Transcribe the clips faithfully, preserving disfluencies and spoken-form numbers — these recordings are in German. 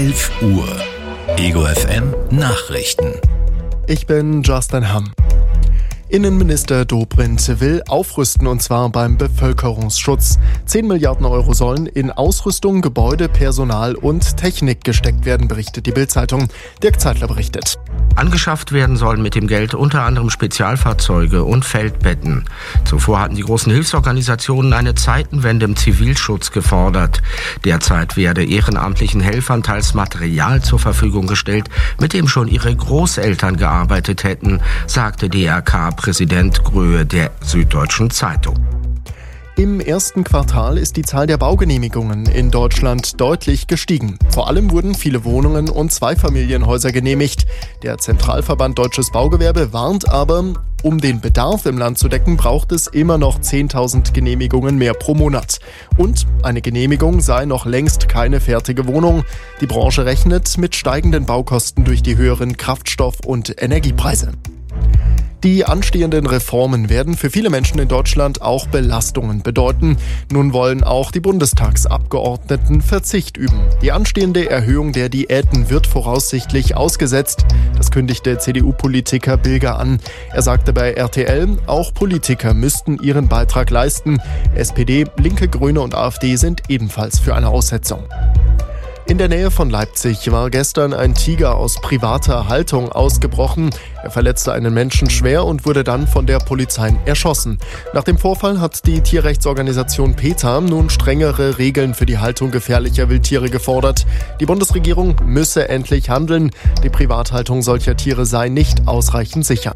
elf Uhr. Ego F M Nachrichten. Ich bin Justin Hamm. Innenminister Dobrindt will aufrüsten, und zwar beim Bevölkerungsschutz. zehn Milliarden Euro sollen in Ausrüstung, Gebäude, Personal und Technik gesteckt werden, berichtet die Bild-Zeitung. Dirk Zeitler berichtet. Angeschafft werden sollen mit dem Geld unter anderem Spezialfahrzeuge und Feldbetten. Zuvor hatten die großen Hilfsorganisationen eine Zeitenwende im Zivilschutz gefordert. Derzeit werde ehrenamtlichen Helfern teils Material zur Verfügung gestellt, mit dem schon ihre Großeltern gearbeitet hätten, sagte D R K-Präsident Gröhe der Süddeutschen Zeitung. Im ersten Quartal ist die Zahl der Baugenehmigungen in Deutschland deutlich gestiegen. Vor allem wurden viele Wohnungen und Zweifamilienhäuser genehmigt. Der Zentralverband Deutsches Baugewerbe warnt aber, um den Bedarf im Land zu decken, braucht es immer noch zehntausend Genehmigungen mehr pro Monat. Und eine Genehmigung sei noch längst keine fertige Wohnung. Die Branche rechnet mit steigenden Baukosten durch die höheren Kraftstoff- und Energiepreise. Die anstehenden Reformen werden für viele Menschen in Deutschland auch Belastungen bedeuten. Nun wollen auch die Bundestagsabgeordneten Verzicht üben. Die anstehende Erhöhung der Diäten wird voraussichtlich ausgesetzt. Das kündigte C D U-Politiker Bilger an. Er sagte bei R T L, auch Politiker müssten ihren Beitrag leisten. S P D, Linke, Grüne und AfD sind ebenfalls für eine Aussetzung. In der Nähe von Leipzig war gestern ein Tiger aus privater Haltung ausgebrochen. Er verletzte einen Menschen schwer und wurde dann von der Polizei erschossen. Nach dem Vorfall hat die Tierrechtsorganisation PETA nun strengere Regeln für die Haltung gefährlicher Wildtiere gefordert. Die Bundesregierung müsse endlich handeln. Die Privathaltung solcher Tiere sei nicht ausreichend sicher.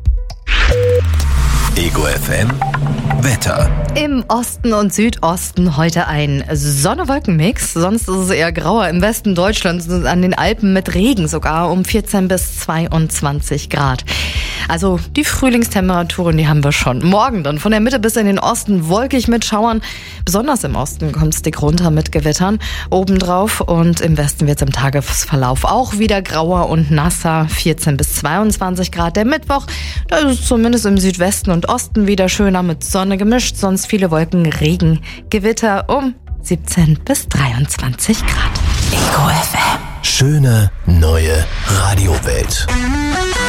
Ego F M Wetter. Im Osten und Südosten heute ein Sonne-Wolken-Mix. Sonst ist es eher grauer. Im Westen Deutschlands und an den Alpen mit Regen sogar um vierzehn bis zweiundzwanzig Grad. Also die Frühlingstemperaturen, die haben wir schon. Morgen dann von der Mitte bis in den Osten wolkig mit Schauern. Besonders im Osten kommt es dick runter mit Gewittern obendrauf. Und im Westen wird es im Tagesverlauf auch wieder grauer und nasser. vierzehn bis zweiundzwanzig Grad. Der Mittwoch, da ist es zumindest im Südwesten und Osten wieder schöner mit Sonne gemischt. Sonst viele Wolken, Regen, Gewitter um siebzehn bis dreiundzwanzig Grad. Ego F M. Schöne neue Radiowelt.